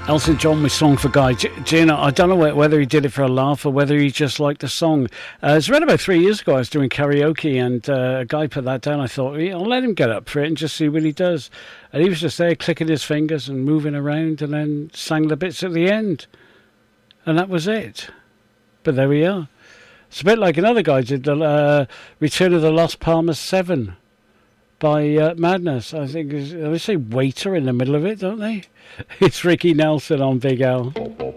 Elton John with Song for Guy. Gina, I don't know whether he did it for a laugh or whether he just liked the song. It's around about 3 years ago I was doing karaoke and a guy put that down. I thought, yeah, I'll let him get up for it and just see what he does. And he was just there clicking his fingers and moving around and then sang the bits at the end. And that was it. But there we are. It's a bit like another guy did the Return of the Lost Palmer 7 by Madness. I think they say waiter in the middle of it, don't they? It's Ricky Nelson on Big L.